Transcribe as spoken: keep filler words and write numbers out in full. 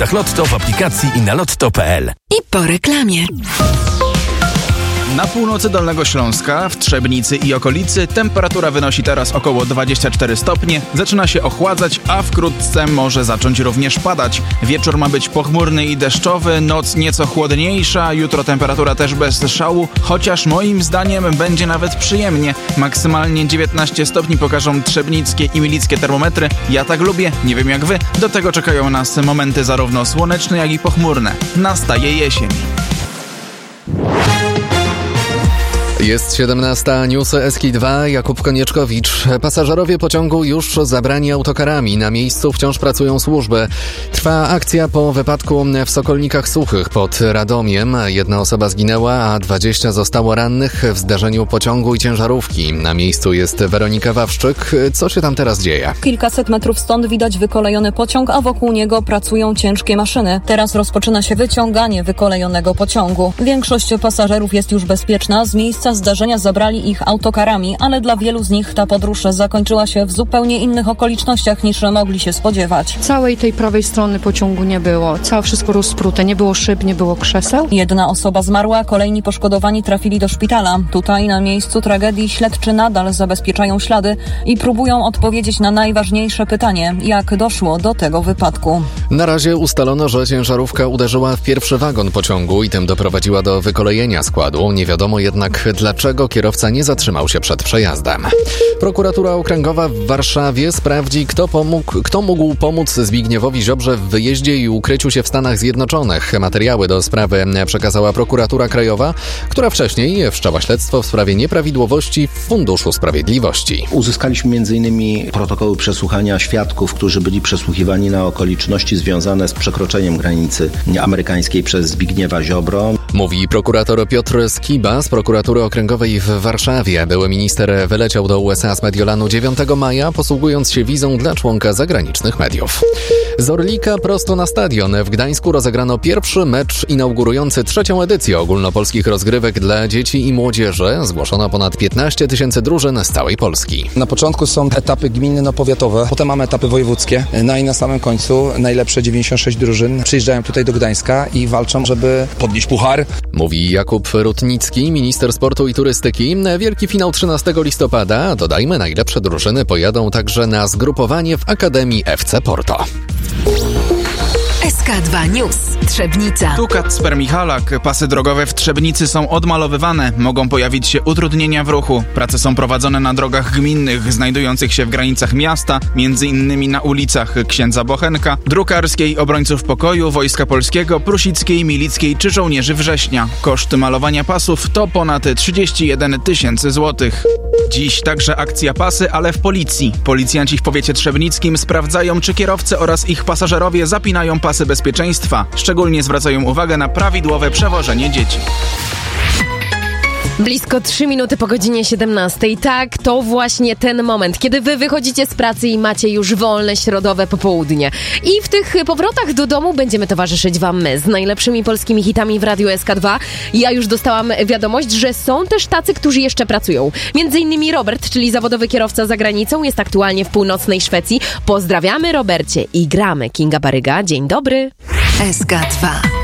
punktach Lotto, w aplikacji i na lotto kropka p l. I po reklamie. Na północy Dolnego Śląska, w Trzebnicy i okolicy temperatura wynosi teraz około dwadzieścia cztery stopnie, zaczyna się ochładzać, a wkrótce może zacząć również padać. Wieczór ma być pochmurny i deszczowy, noc nieco chłodniejsza, jutro temperatura też bez szału, chociaż moim zdaniem będzie nawet przyjemnie. Maksymalnie dziewiętnaście stopni pokażą trzebnickie i milickie termometry. Ja tak lubię, nie wiem jak wy. Do tego czekają nas momenty zarówno słoneczne, jak i pochmurne. Nastaje jesień. Jest siedemnasta, newsy S K dwa, Jakub Konieczkowicz. Pasażerowie pociągu już zabrani autokarami. Na miejscu wciąż pracują służby. Trwa akcja po wypadku w Sokolnikach Suchych pod Radomiem. Jedna osoba zginęła, a dwadzieścia zostało rannych w zdarzeniu pociągu i ciężarówki. Na miejscu jest Weronika Wawrzyk. Co się tam teraz dzieje? Kilkaset metrów stąd widać wykolejony pociąg, a wokół niego pracują ciężkie maszyny. Teraz rozpoczyna się wyciąganie wykolejonego pociągu. Większość pasażerów jest już bezpieczna. Z miejsca zdarzenia zabrali ich autokarami, ale dla wielu z nich ta podróż zakończyła się w zupełnie innych okolicznościach niż mogli się spodziewać. Całej tej prawej strony pociągu nie było. Całe wszystko rozprute. Nie było szyb, nie było krzeseł. Jedna osoba zmarła, kolejni poszkodowani trafili do szpitala. Tutaj na miejscu tragedii śledczy nadal zabezpieczają ślady i próbują odpowiedzieć na najważniejsze pytanie, jak doszło do tego wypadku. Na razie ustalono, że ciężarówka uderzyła w pierwszy wagon pociągu i tym doprowadziła do wykolejenia składu. Nie wiadomo jednak, dlaczego kierowca nie zatrzymał się przed przejazdem. Prokuratura Okręgowa w Warszawie sprawdzi, kto, pomógł, kto mógł pomóc Zbigniewowi Ziobrze w wyjeździe i ukryciu się w Stanach Zjednoczonych. Materiały do sprawy przekazała Prokuratura Krajowa, która wcześniej wszczęła śledztwo w sprawie nieprawidłowości w Funduszu Sprawiedliwości. Uzyskaliśmy między innymi protokoły przesłuchania świadków, którzy byli przesłuchiwani na okoliczności związane z przekroczeniem granicy amerykańskiej przez Zbigniewa Ziobro. Mówi prokurator Piotr Skiba z Prokuratury Okręgowej w Warszawie. Były minister wyleciał do U S A z Mediolanu dziewiątego maja, posługując się wizą dla członka zagranicznych mediów. Z Orlika prosto na stadion. W Gdańsku rozegrano pierwszy mecz inaugurujący trzecią edycję ogólnopolskich rozgrywek dla dzieci i młodzieży. Zgłoszono ponad piętnaście tysięcy drużyn z całej Polski. Na początku są etapy gminno-powiatowe, potem mamy etapy wojewódzkie. No i na samym końcu najlepsze dziewięćdziesiąt sześć drużyn przyjeżdżają tutaj do Gdańska i walczą, żeby podnieść puchar. Mówi Jakub Rutnicki, minister sportu i turystyki. Wielki finał trzynastego listopada. Dodajmy, najlepsze drużyny pojadą także na zgrupowanie w Akademii F C Porto. S K dwa News. Trzebnica. Tu Kacper Michalak. Pasy drogowe w Trzebnicy są odmalowywane. Mogą pojawić się utrudnienia w ruchu. Prace są prowadzone na drogach gminnych, znajdujących się w granicach miasta, między innymi na ulicach Księdza Bochenka, Drukarskiej, Obrońców Pokoju, Wojska Polskiego, Prusickiej, Milickiej czy Żołnierzy Września. Koszt malowania pasów to ponad trzydzieści jeden tysięcy złotych. Dziś także akcja pasy, ale w policji. Policjanci w powiecie trzebnickim sprawdzają, czy kierowcy oraz ich pasażerowie zapinają pasy bezpieczeństwa. Szczególnie zwracają uwagę na prawidłowe przewożenie dzieci. Blisko trzy minuty po godzinie siedemnastej. Tak, to właśnie ten moment, kiedy wy wychodzicie z pracy i macie już wolne środowe popołudnie. I w tych powrotach do domu będziemy towarzyszyć wam my z najlepszymi polskimi hitami w Radiu S K dwa. Ja już dostałam wiadomość, że są też tacy, którzy jeszcze pracują. Między innymi Robert, czyli zawodowy kierowca za granicą, jest aktualnie w północnej Szwecji. Pozdrawiamy, Robercie, i gramy. Kinga Baryga, dzień dobry. S K dwa.